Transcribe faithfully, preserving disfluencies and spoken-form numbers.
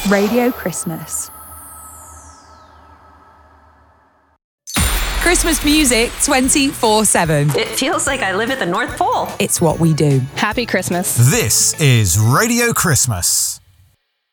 Radio Christmas. Christmas music twenty-four seven. It feels like I live at the North Pole. It's what we do. Happy Christmas. This is Radio Christmas.